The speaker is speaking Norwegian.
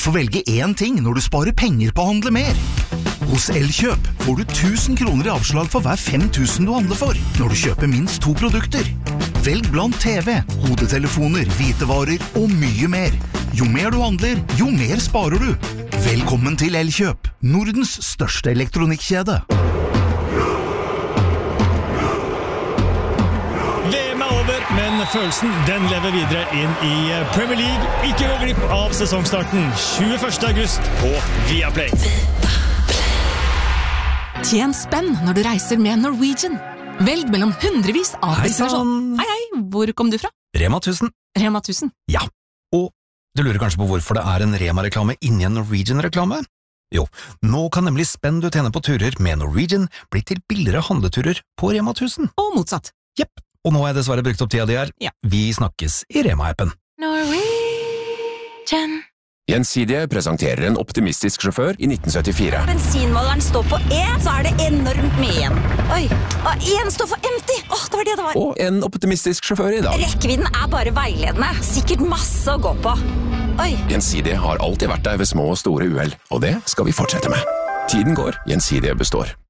får velge én ting når du sparer penger på å handle mer. Hos Elkjøp får du 1000 kroner i avslag for hver 5000 du handler for, når du kjøper minst 2 produkter. Velg blant TV, hodetelefoner, hvitevarer og mye mer. Jo mer du handler, jo mer sparer du. Velkommen til Elkjøp, Nordens største elektronikkjede. VM er over, men følelsen den lever videre inn i Premier League. Ikke gå glipp av sesongstarten 21. august på Viaplay. Tjen spenn når du reiser med Norwegian. Velg mellom hundrevis av destinasjoner. Hei, hei, hvor kom du fra? Rema 1000. Rema 1000. Ja, og du lurer kanskje på hvorfor det er en Rema-reklame inni en Norwegian-reklame? Jo, nå kan nemlig spenn du tjener på turer med Norwegian bli til billigere handleturer på Rema 1000. Og motsatt. Jepp, og nå har jeg dessverre brukt opp tida di her. Ja. Vi snakkes i Rema-appen. Norwegian. Gjensidige presenterer en optimistisk sjåfør i 1974. Bensinmåleren står på E, så er det enormt mye igjen. Oi, og en står for empty. Det var det det var. Og en optimistisk sjåfør i dag. Rekkevidden er bare veiledende. Sikkert masse å gå på. Oi. Gjensidige har alltid vært der ved små og store uhell, og det skal vi fortsette med. Tiden går, Gjensidige består.